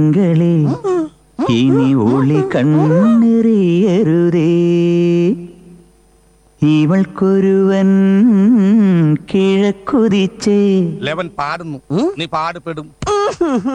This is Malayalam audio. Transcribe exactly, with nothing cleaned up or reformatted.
ഇനി ഒളി കണ്ണെറിയരുതേ, ഇവൾക്കൊരുവൻ കിഴക്കുതിച്ചേ. ലെവൻ പാടുന്നു, നീ പാടുപെടും.